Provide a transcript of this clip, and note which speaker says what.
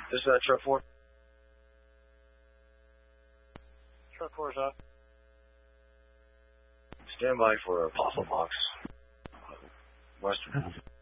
Speaker 1: This is truck 4.
Speaker 2: Truck 4's up.
Speaker 1: Stand by for a Apostle Box. Western.